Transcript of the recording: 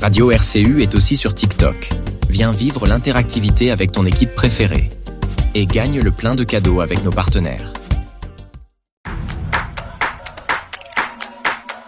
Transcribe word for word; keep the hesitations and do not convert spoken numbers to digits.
Radio R C U est aussi sur TikTok. Viens vivre l'interactivité avec ton équipe préférée. Et gagne le plein de cadeaux avec nos partenaires.